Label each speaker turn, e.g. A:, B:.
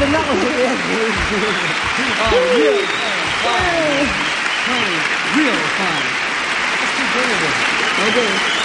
A: That was real good. Oh, real fun. Real fun. Let's keep doing it. Okay.